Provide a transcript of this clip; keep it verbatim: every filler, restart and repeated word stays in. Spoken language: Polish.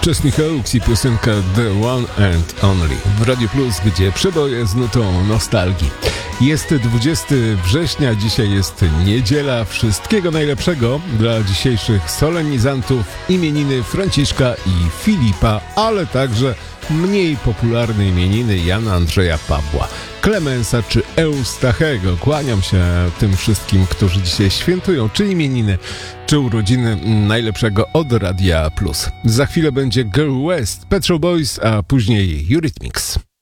Chesney Hawkes i piosenka The One and Only w Radio Plus, gdzie przeboje z nutą nostalgii. Jest dwudziestego września, dzisiaj jest niedziela. Wszystkiego najlepszego dla dzisiejszych solenizantów, imieniny Franciszka i Filipa, ale także mniej popularne imieniny Jana Andrzeja Pawła, Klemensa czy Eustachego. Kłaniam się tym wszystkim, którzy dzisiaj świętują czy imieniny, czy urodziny. Najlepszego od Radia Plus. Za chwilę będzie Girl West, Pet Shop Boys, a później Eurythmics.